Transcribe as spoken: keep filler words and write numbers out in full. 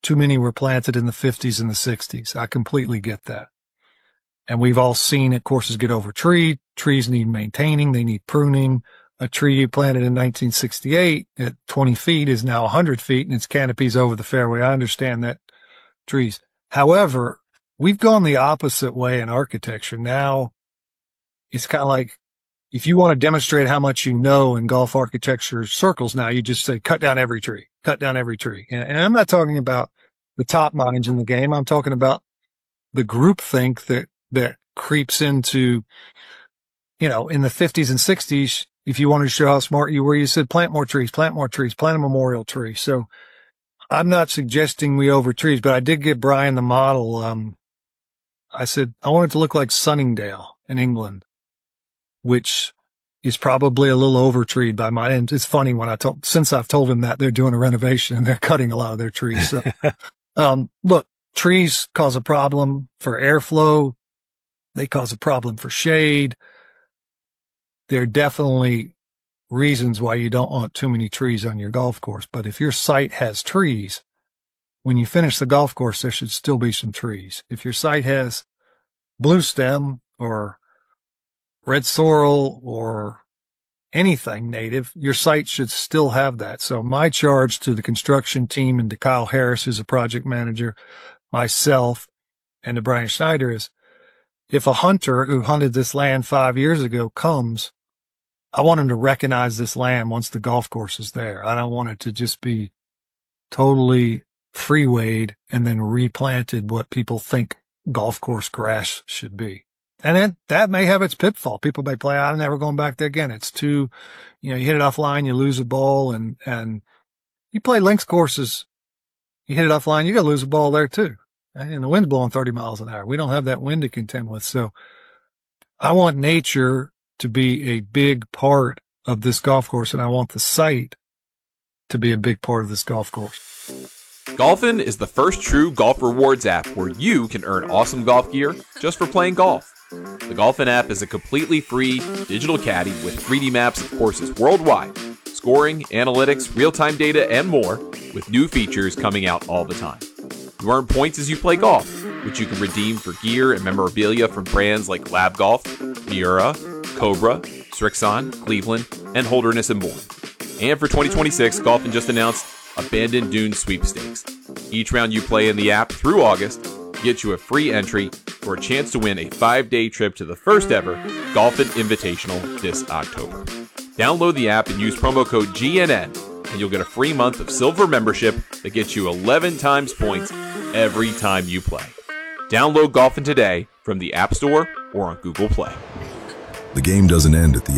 too many were planted in the fifties and the sixties. I completely get that. And we've all seen it. Courses get over-treed. Trees need maintaining. They need pruning. A tree you planted in nineteen sixty-eight at twenty feet is now one hundred feet and its canopy's over the fairway. I understand that trees. However, we've gone the opposite way in architecture. Now it's kind of like, if you want to demonstrate how much you know in golf architecture circles now, you just say, cut down every tree, cut down every tree. And, and I'm not talking about the top minds in the game. I'm talking about the groupthink that, that creeps into, you know, in the fifties and sixties, if you wanted to show how smart you were, you said, plant more trees, plant more trees, plant a memorial tree. So I'm not suggesting we over trees, but I did give Brian the model. Um, I said, I want it to look like Sunningdale in England, which is probably a little over treed by my end. It's funny when I told, since I've told him that they're doing a renovation and they're cutting a lot of their trees. So, um, look, trees cause a problem for airflow. They cause a problem for shade. There are definitely reasons why you don't want too many trees on your golf course. But if your site has trees, when you finish the golf course, there should still be some trees. If your site has blue stem or red sorrel or anything native, your site should still have that. So my charge to the construction team and to Kyle Harris, who's a project manager, myself, and to Brian Schneider is, if a hunter who hunted this land five years ago comes, I want him to recognize this land once the golf course is there. I don't want it to just be totally freewayed and then replanted what people think golf course grass should be. And that, that may have its pitfall. People may play, I'm never going back there again. It's too, you know, you hit it offline, you lose a ball, and, and you play links courses, you hit it offline, you got to lose a ball there too. And the wind's blowing thirty miles an hour. We don't have that wind to contend with. So I want nature to be a big part of this golf course, and I want the site to be a big part of this golf course. Golfin is the first true golf rewards app where you can earn awesome golf gear just for playing golf. The Golfin app is a completely free digital caddy with three D maps of courses worldwide, scoring, analytics, real-time data, and more, with new features coming out all the time. You earn points as you play golf, which you can redeem for gear and memorabilia from brands like Lab Golf, Miura, Cobra, Strixon, Cleveland, and Holderness and more. And for twenty twenty-six, Golfin just announced Abandoned Dunes Sweepstakes. Each round you play in the app through August gets you a free entry for a chance to win a five-day trip to the first ever Golfin Invitational this October. Download the app and use promo code G N N, and you'll get a free month of silver membership that gets you eleven times points every time you play. Download Golfin today from the App Store or on Google Play. The game doesn't end at the